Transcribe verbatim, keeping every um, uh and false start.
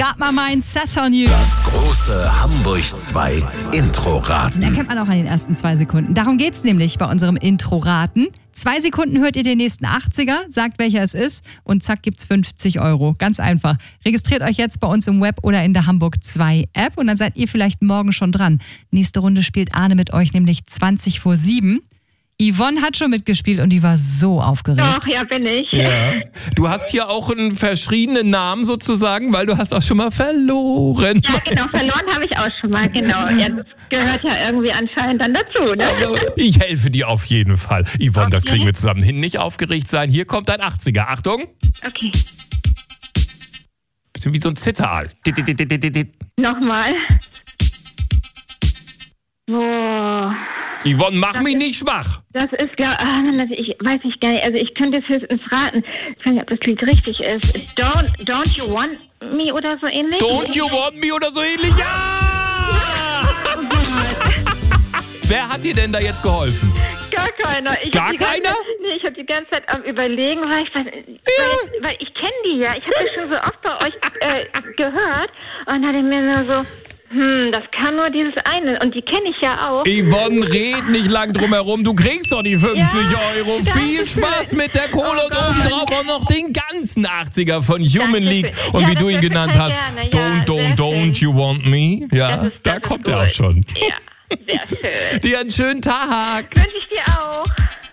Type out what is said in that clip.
Got My Mind Set on You. Das große Hamburg zwei Intro-Raten. Erkennt man auch an den ersten zwei Sekunden. Darum geht's nämlich bei unserem Intro-Raten. Zwei Sekunden hört ihr den nächsten achtziger, sagt welcher es ist und zack gibt's fünfzig Euro. Ganz einfach. Registriert euch jetzt bei uns im Web oder in der Hamburg zwei App und dann seid ihr vielleicht morgen schon dran. Nächste Runde spielt Arne mit euch nämlich zwanzig vor sieben. Yvonne hat schon mitgespielt und die war so aufgeregt. Ach ja, bin ich. Ja. Du hast hier auch einen verschriebenen Namen sozusagen, weil du hast auch schon mal verloren. Ja, genau, verloren habe ich auch schon mal, genau. Ja, das gehört ja irgendwie anscheinend dann dazu, ne? Aber ich helfe dir auf jeden Fall. Yvonne, das Okay. kriegen wir zusammen hin. Nicht aufgeregt sein. Hier kommt ein achtziger. Achtung. Okay, Bisschen wie so ein Zitteraal. Dit, dit, dit, dit, dit, dit. nochmal. Boah, Yvonne, mach mich nicht schwach. das ist, glaub, ah, Mann, das, ich weiß ich gar nicht, also ich könnte es höchstens raten. Ich weiß nicht, ob das Lied richtig ist. Don't, don't you want me oder so ähnlich? Don't you want me oder so ähnlich? Ja! Wer hat dir denn da jetzt geholfen? Gar keiner. Ich Gar hab die ganze keiner? Zeit, nee, ich habe die ganze Zeit am Überlegen, weil ich, weiß, weil, weil ich kenne die ja. Ich habe das schon so oft bei euch äh, gehört und hatte mir nur so, hm, das kann nur dieses eine und die kenne ich ja auch. Yvonne, red nicht lang drum herum. Du kriegst doch die fünfzig Ja, Euro. danke Viel schön. Spaß mit der Kohle Oh und Gott. obendrauf auch noch den ganzen achtziger von Human Danke League. schön. Und Ja, wie das du ihn wäre genannt total hast, gerne. Ja, don't, don't, sehr don't schön. you want me? Ja, Das ist- da das ist kommt gut. er auch schon. Ja, sehr schön. Dir einen schönen Tag. Wünsche ich dir auch.